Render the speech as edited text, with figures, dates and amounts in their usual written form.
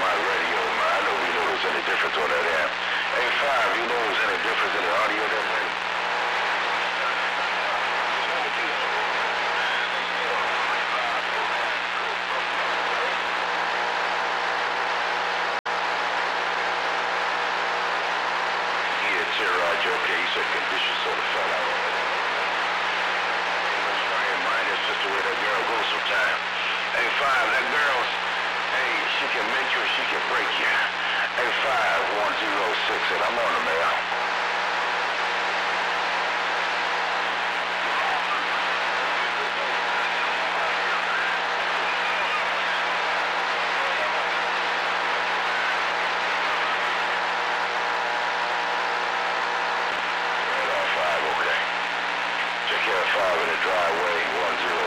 radio, man. I know we know there's any difference on that app. Hey, 5, you know there's any difference in the audio that way? Yeah, Terry Roger, okay, he said conditions sort of fell out. Let's try it, man. That's just the way that girl goes sometimes. Hey, 5, that girl's, hey, she can make you or she can break you. Hey, 5106, and I'm on the mail. Right on 5, okay. Check out 5 in the driveway, 10.